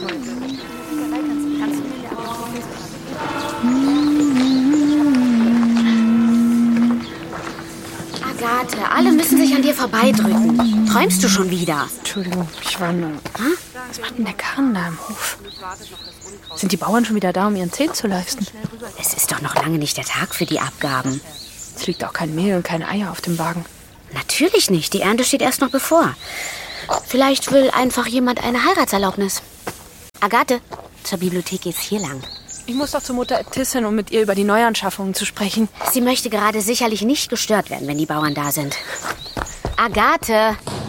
Agathe, alle müssen sich an dir vorbeidrücken. Träumst du schon wieder? Entschuldigung, ich war nur... Was macht denn der Karren da im Hof? Sind die Bauern schon wieder da, um ihren Zehn zu leisten? Es ist doch noch lange nicht der Tag für die Abgaben. Es liegt auch kein Mehl und keine Eier auf dem Wagen. Natürlich nicht, die Ernte steht erst noch bevor. Vielleicht will einfach jemand eine Heiratserlaubnis. Agathe, zur Bibliothek geht's hier lang. Ich muss doch zur Mutter Äbtissin, um mit ihr über die Neuanschaffungen zu sprechen. Sie möchte gerade sicherlich nicht gestört werden, wenn die Bauern da sind. Agathe!